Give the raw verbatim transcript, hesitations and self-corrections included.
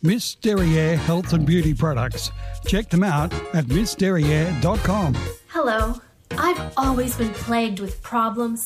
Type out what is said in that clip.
Miss Derriere Health and Beauty Products. Check them out at miss derriere dot com. Hello. I've always been plagued with problems,